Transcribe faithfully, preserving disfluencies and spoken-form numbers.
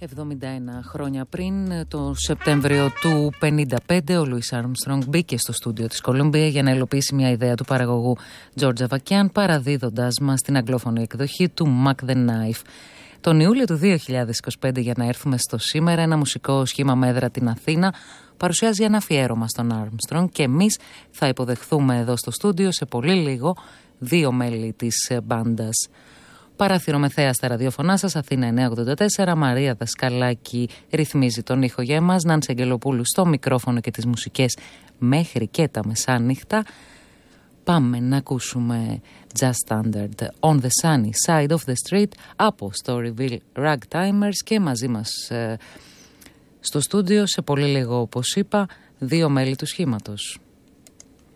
εβδομήντα ένα χρόνια πριν, το Σεπτέμβριο του πενήντα πέντε, ο Λουίς Άρμστρονγκ μπήκε στο στούντιο της Κολούμπια για να υλοποιήσει μια ιδέα του παραγωγού Τζορτζ Αβακιάν, παραδίδοντας μας την αγγλόφωνη εκδοχή του Mac the Knife. Τον Ιούλιο του δύο χιλιάδες είκοσι πέντε, για να έρθουμε στο σήμερα, ένα μουσικό σχήμα με έδρα την Αθήνα παρουσιάζει ένα αφιέρωμα στον Άρμστρονγκ και εμείς θα υποδεχθούμε εδώ στο στούντιο σε πολύ λίγο δύο μέλη της μπάντας. Παράθυρο με θέα στα ραδιοφωνά σας, Αθήνα εννιακόσια ογδόντα τέσσερα, Μαρία Δασκαλάκη ρυθμίζει τον ήχο για εμάς, Νάνση Αγγελοπούλου στο μικρόφωνο και τις μουσικές μέχρι και τα μεσάνυχτα. Πάμε να ακούσουμε Just Standard On The Sunny Side of the Street από Storyville Ragtimers και μαζί μας ε, στο στούντιο σε πολύ λίγο, όπως είπα, δύο μέλη του σχήματος.